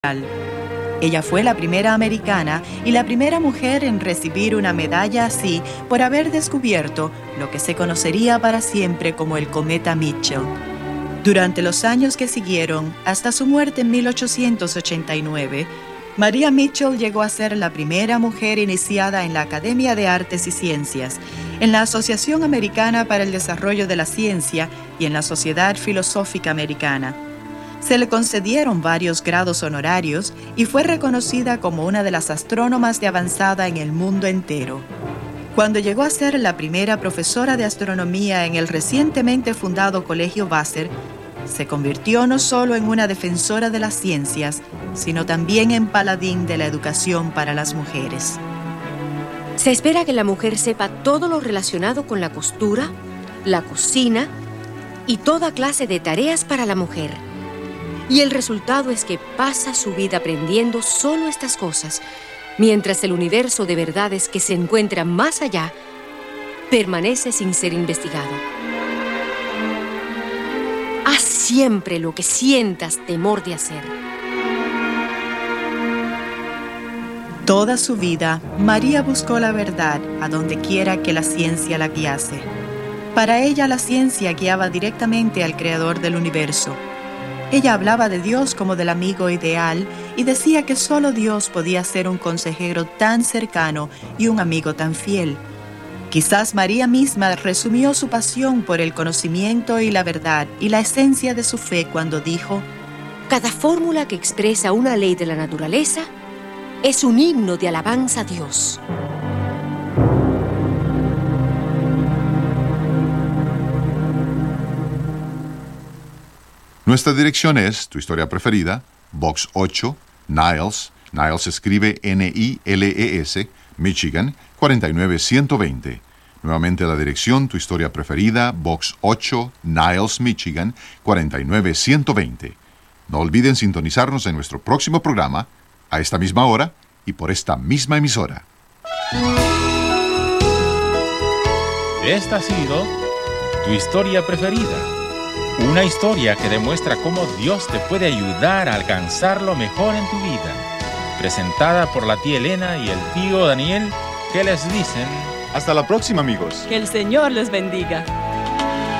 Ella fue la primera americana y la primera mujer en recibir una medalla así por haber descubierto lo que se conocería para siempre como el cometa Mitchell. Durante los años que siguieron, hasta su muerte en 1889, Maria Mitchell llegó a ser la primera mujer iniciada en la Academia de Artes y Ciencias, en la Asociación Americana para el Desarrollo de la Ciencia y en la Sociedad Filosófica Americana. Se le concedieron varios grados honorarios y fue reconocida como una de las astrónomas de avanzada en el mundo entero. Cuando llegó a ser la primera profesora de astronomía en el recientemente fundado Colegio Vassar, se convirtió no solo en una defensora de las ciencias, sino también en paladín de la educación para las mujeres. Se espera que la mujer sepa todo lo relacionado con la costura, la cocina y toda clase de tareas para la mujer. Y el resultado es que pasa su vida aprendiendo solo estas cosas, mientras el universo de verdades que se encuentra más allá permanece sin ser investigado. Haz siempre lo que sientas temor de hacer. Toda su vida, María buscó la verdad a donde quiera que la ciencia la guiase. Para ella, la ciencia guiaba directamente al creador del universo. Ella hablaba de Dios como del amigo ideal y decía que solo Dios podía ser un consejero tan cercano y un amigo tan fiel. Quizás María misma resumió su pasión por el conocimiento y la verdad y la esencia de su fe cuando dijo: cada fórmula que expresa una ley de la naturaleza es un himno de alabanza a Dios. Nuestra dirección es Tu Historia Preferida, Box 8, Niles. Niles se escribe N-I-L-E-S, Michigan, 49120. Nuevamente la dirección Tu Historia Preferida, Box 8, Niles, Michigan, 49120. No olviden sintonizarnos en nuestro próximo programa, a esta misma hora y por esta misma emisora. Esta ha sido Tu Historia Preferida. Una historia que demuestra cómo Dios te puede ayudar a alcanzar lo mejor en tu vida. Presentada por la tía Elena y el tío Daniel, que les dicen: hasta la próxima, amigos. Que el Señor les bendiga.